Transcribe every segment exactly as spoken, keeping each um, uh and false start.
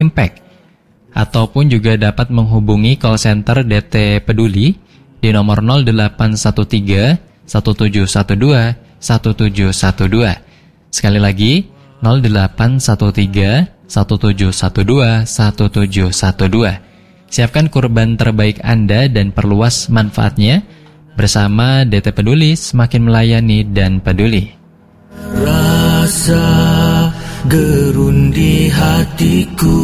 Impact. Ataupun juga dapat menghubungi call center D T Peduli di nomor nol delapan satu tiga satu tujuh satu dua satu tujuh satu dua. Sekali lagi, nol delapan satu tiga satu tujuh satu dua satu tujuh satu dua. Siapkan kurban terbaik Anda dan perluas manfaatnya. Bersama D T Peduli, semakin melayani dan peduli. Rasa gerun di hatiku.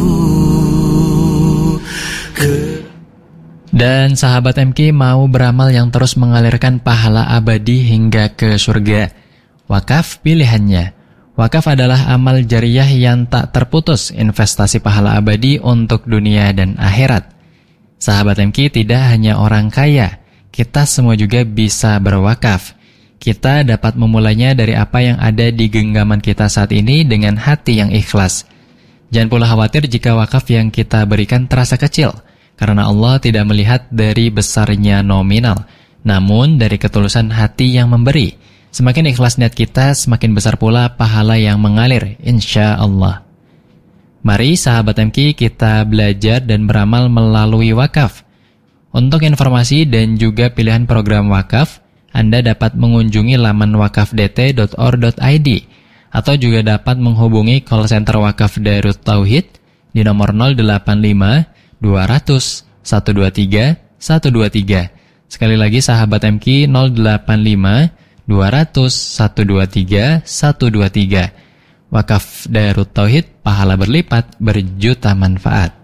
Ke... Dan sahabat M K mau beramal yang terus mengalirkan pahala abadi hingga ke surga. Wakaf pilihannya. Wakaf adalah amal jariyah yang tak terputus, investasi pahala abadi untuk dunia dan akhirat. Sahabat M K, tidak hanya orang kaya, kita semua juga bisa berwakaf. Kita dapat memulainya dari apa yang ada di genggaman kita saat ini dengan hati yang ikhlas. Jangan pula khawatir jika wakaf yang kita berikan terasa kecil, karena Allah tidak melihat dari besarnya nominal, namun dari ketulusan hati yang memberi. Semakin ikhlas niat kita, semakin besar pula pahala yang mengalir, insya Allah. Mari sahabat M K, kita belajar dan beramal melalui wakaf. Untuk informasi dan juga pilihan program wakaf, Anda dapat mengunjungi laman wakaf d t dot or dot i d atau juga dapat menghubungi call center wakaf Darut Tauhid di nomor nol delapan lima dua nol nol satu dua tiga satu dua tiga. Sekali lagi sahabat M K, nol delapan lima dua nol nol satu dua tiga satu dua tiga. Wakaf Darut Tauhid, pahala berlipat, berjuta manfaat.